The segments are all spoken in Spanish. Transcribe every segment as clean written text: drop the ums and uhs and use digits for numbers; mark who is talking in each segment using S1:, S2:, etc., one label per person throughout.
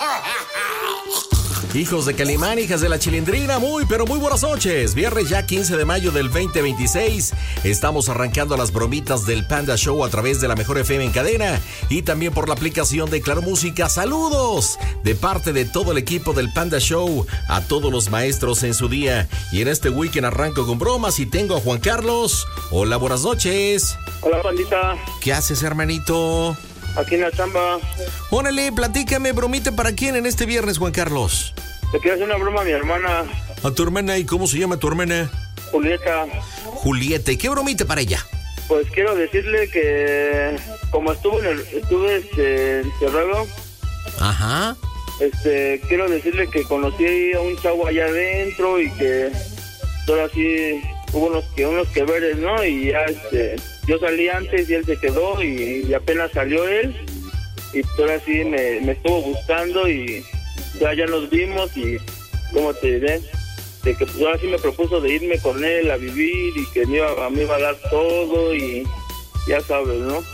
S1: Hijos de Calimán, hijas de la Chilindrina, muy pero muy buenas noches. Viernes ya 15 de mayo del 2026. Estamos arrancando las bromitas del Panda Show a través de la Mejor FM en cadena y también por la aplicación de Claro Música. Saludos de parte de todo el equipo del Panda Show a todos los maestros en su día. Y en este weekend arranco con bromas y tengo a Juan Carlos. Hola, buenas noches.
S2: Hola, pandita.
S1: ¿Qué haces, hermanito?
S2: Aquí en la chamba.
S1: Órale, platícame, bromita para quién en este viernes, Juan Carlos.
S2: Le quiero hacer una broma a mi hermana.
S1: ¿A tu hermana? ¿Y cómo se llama tu hermana?
S2: Julieta.
S1: Julieta, ¿y qué bromita para ella?
S2: Pues quiero decirle que como estuve encerrado.
S1: Ajá.
S2: Quiero decirle que conocí a un chavo allá adentro y que ahora sí hubo unos que veres, ¿no? Y ya yo salí antes y él se quedó y apenas salió él y ahora sí me estuvo buscando y ya nos vimos y ¿cómo te diré? De que pues ahora sí me propuso de irme con él a vivir y que me iba a dar todo y ya sabes, ¿no?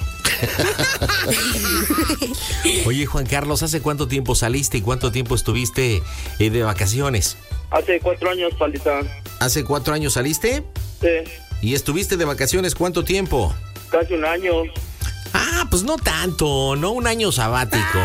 S1: Oye, Juan Carlos, ¿hace cuánto tiempo saliste y cuánto tiempo estuviste de vacaciones?
S2: Hace 4 años, pandita.
S1: ¿Hace 4 años saliste?
S2: Sí.
S1: ¿Y estuviste de vacaciones cuánto tiempo?
S2: Casi un año.
S1: Ah, pues no tanto, no un año sabático.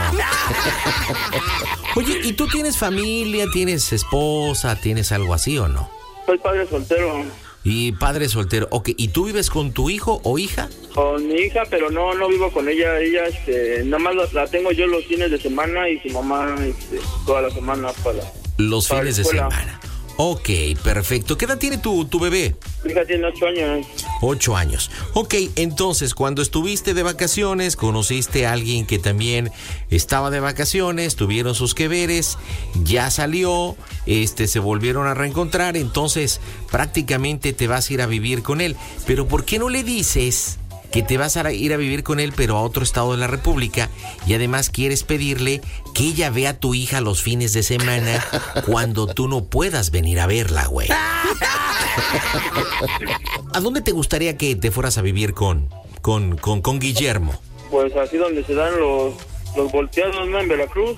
S1: Oye, ¿y tú tienes familia, tienes esposa, tienes algo así o no?
S2: Soy padre soltero.
S1: Y padre soltero, ok, ¿y tú vives con tu hijo o hija?
S2: Con mi hija, pero no vivo con ella. Ella, nada más la tengo yo los fines de semana y su mamá, toda la semana para
S1: los
S2: para
S1: fines de semana. Ok, perfecto. ¿Qué edad tiene tu bebé?
S2: Mi hija tiene 8 años.
S1: 8 años. Ok, entonces, cuando estuviste de vacaciones, conociste a alguien que también estaba de vacaciones, tuvieron sus que veres, ya salió, se volvieron a reencontrar, entonces prácticamente te vas a ir a vivir con él. Pero ¿por qué no le dices que te vas a ir a vivir con él, pero a otro estado de la República, y además quieres pedirle que ella vea a tu hija los fines de semana cuando tú no puedas venir a verla, güey? ¿A dónde te gustaría que te fueras a vivir con Guillermo?
S2: Pues así donde se dan los volteados, ¿no? En Veracruz.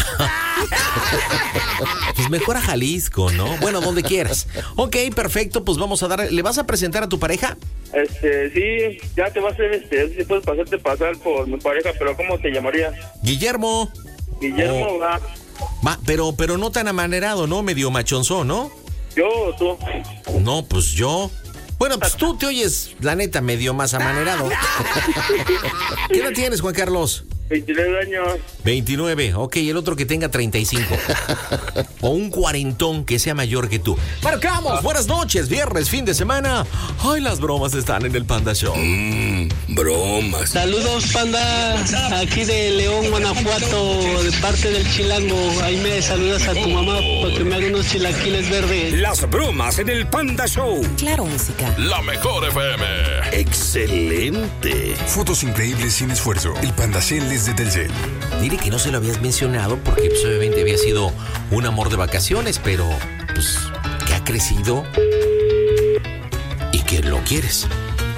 S1: Pues mejor a Jalisco, ¿no? Bueno, donde quieras. Ok, perfecto, pues vamos a dar... ¿Le vas a presentar a tu pareja?
S2: Sí, ya te va a hacer, si puedes hacerte pasar por mi pareja, pero ¿cómo te llamarías?
S1: Guillermo.
S2: Guillermo, va.
S1: Va, pero no tan amanerado, ¿no? Medio machonzón, ¿no?
S2: ¿Yo o tú?
S1: No, pues yo. Bueno, pues tú te oyes, la neta, medio más amanerado. ¿Qué edad tienes, Juan Carlos?
S2: 29 años.
S1: 29, ok, el otro que tenga 35. O un cuarentón que sea mayor que tú. ¡Marcamos! Buenas noches, viernes, fin de semana. Ay, las bromas están en el Panda Show.
S3: Bromas.
S4: Saludos, Panda. Aquí de León, Guanajuato, de parte del Chilango. Ahí me saludas a tu mamá porque me hagan unos chilaquiles verdes.
S3: Las bromas en el Panda Show.
S5: Claro Música.
S6: La Mejor FM.
S3: Excelente.
S7: Fotos increíbles sin esfuerzo. El Panda Cel desde Telcel.
S1: Dile que no se lo habías mencionado porque pues, obviamente había sido un amor de vacaciones, pero pues que ha crecido y que lo quieres.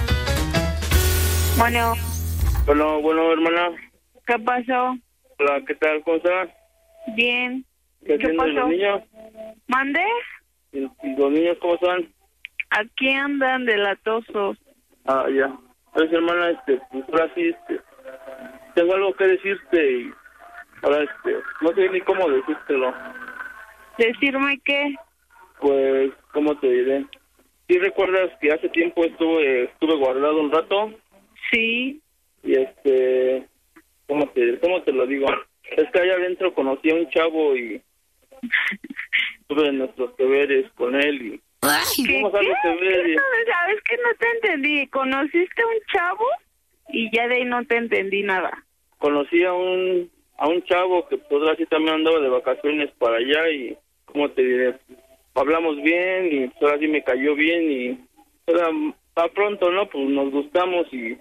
S8: Bueno,
S2: Bueno, hermana.
S8: ¿qué pasó?
S2: Hola, ¿qué tal? ¿Cómo estás?
S8: Bien.
S2: ¿Qué
S8: ¿Qué
S2: haciendo
S8: pasó?
S2: los niños?
S8: ¿Mandé?
S2: ¿Y los niños cómo están?
S8: Aquí andan de latosos.
S2: Ah, ya. Entonces, hermana, pues ahora sí, tengo algo que decirte y ahora, no sé ni cómo decírtelo.
S8: ¿Decirme qué?
S2: Pues, ¿cómo te diré? ¿Sí recuerdas que hace tiempo estuve guardado un rato?
S8: Sí.
S2: Y ¿cómo te lo digo? Es que allá adentro conocí a un chavo y tuve nuestros deberes con él y
S8: ¿Qué?
S2: algo que ver y...
S8: ¿Sabes que no te entendí? ¿Conociste a un chavo? Y ya de ahí no te entendí nada.
S2: Conocí a un chavo que pues así también andaba de vacaciones para allá y ¿cómo te diré? Hablamos bien y pues ahora sí me cayó bien y a pronto, ¿no? Pues nos gustamos y...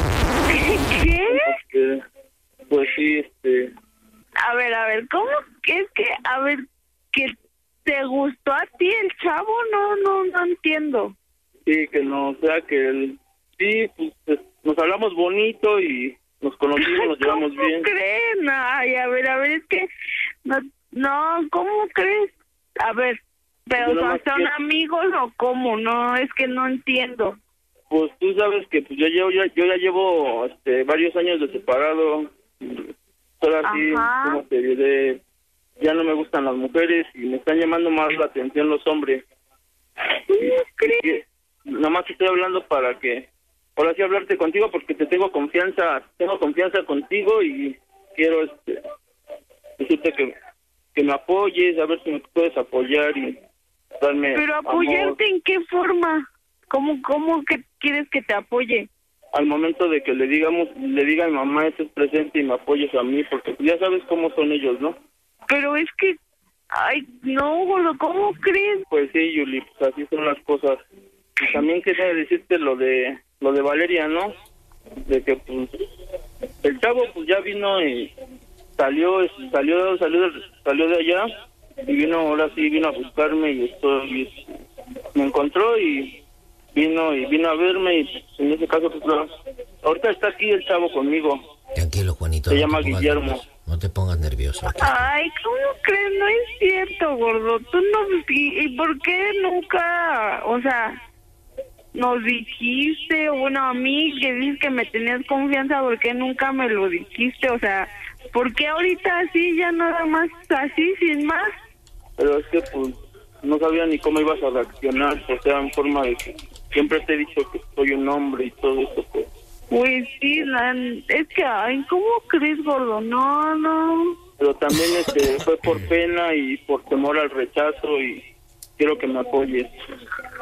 S8: ¿Qué?
S2: Pues sí,
S8: A ver, ¿cómo? Es que, a ver, que te gustó a ti el chavo, no entiendo.
S2: Sí, que no, o sea que sí, pues nos hablamos bonito y nos conocimos, nos llevamos bien.
S8: ¿Cómo creen? Ay, a ver, es que No, ¿cómo crees? A ver, pero
S2: Yo nomás
S8: ¿son amigos o cómo? No, es que no entiendo.
S2: Pues tú sabes que pues yo ya llevo varios años de separado. Ahora sí,
S8: Ajá.
S2: como te diré, ya no me gustan las mujeres y me están llamando más la atención los hombres.
S8: ¿Cómo crees?
S2: Nomás estoy hablando para que, ahora sí hablarte contigo porque te tengo confianza contigo y quiero decirte que me apoyes, a ver si me puedes apoyar y darme
S8: Pero
S2: amor.
S8: apoyarte ¿en qué forma? ¿Cómo que quieres que te apoye?
S2: Al momento de que le diga a mi mamá estés presente y me apoyes a mí, porque ya sabes cómo son ellos, ¿no?
S8: Pero es que, ay, no, gordo, ¿cómo crees?
S2: Pues sí, Yuli, pues así son las cosas. Y también quería decirte lo de Valeria, ¿no? De que pues el chavo pues ya vino y salió de allá y vino a buscarme y me encontró y vino a verme y en ese caso pues ahorita está aquí el chavo conmigo.
S1: Tranquilo, Juanito.
S2: Se llama Guillermo.
S1: No te pongas nervioso.
S8: Ay, ¿cómo crees? No es cierto, gordo. Tú no... ¿Y por qué nunca, o sea, nos dijiste? Bueno, a mí que dices que me tenías confianza, ¿por qué nunca me lo dijiste? O sea, ¿por qué ahorita así, ya nada más así, sin más?
S2: Pero es que pues no sabía ni cómo ibas a reaccionar, o sea, en forma de que siempre te he dicho que soy un hombre y todo eso, pues.
S8: Pues sí, es que, ay, ¿cómo crees, gordo? No.
S2: Pero también fue por pena y por temor al rechazo y quiero que me apoyes.